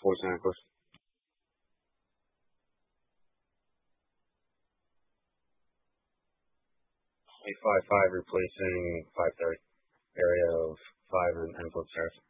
Force Anchors. A 5-5 replacing 5-30 area of 5 and flip stairs.